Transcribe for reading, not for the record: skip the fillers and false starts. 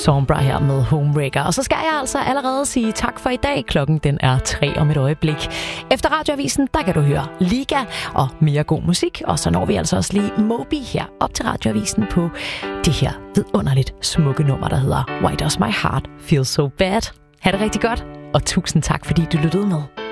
Sombra her med Homewrecker. Og så skal jeg altså allerede sige tak for i dag. Klokken den er 3 om et øjeblik. Efter Radioavisen, der kan du høre Liga og mere god musik. Og så når vi altså også lige Moby her op til Radioavisen på det her vidunderligt smukke nummer, der hedder Why Does My Heart Feel So Bad. Ha' det rigtig godt, og tusind tak, fordi du lyttede med.